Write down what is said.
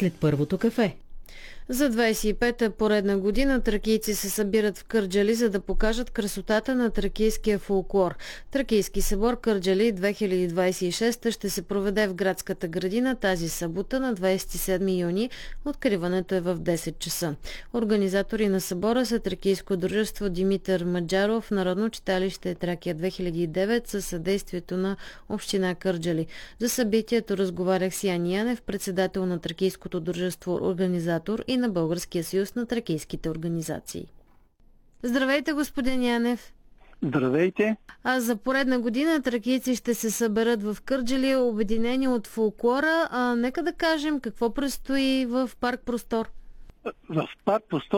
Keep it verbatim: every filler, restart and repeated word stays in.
след първото кафе. За двадесет и пета поредна година тракийци се събират в Кърджали, за да покажат красотата на тракийския фолклор. Тракийски събор Кърджали две хиляди двадесет и шеста ще се проведе в градската градина тази събота на двадесет и седми юни. Откриването е в десет часа. Организатори на събора са Тракийско дружество Димитър Маджаров, Народно читалище Тракия две хиляди и девет със съдействието на община Кърджали. За събитието разговарях с Ян Янев, председател на Тракийското дружество организатор и на Българския съюз на тракийските организации. Здравейте, господин Янев! Здравейте! А за поредна година тракийци ще се съберат в Кърджали, обединени от фолклора. А нека да кажем какво предстои в парк Простор. В парк Простор